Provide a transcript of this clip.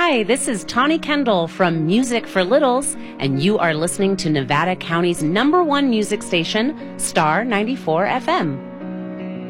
Hi, this is Tawny Kendall from Music for Littles, and you are listening to Nevada County's #1 music station, Star 94 FM.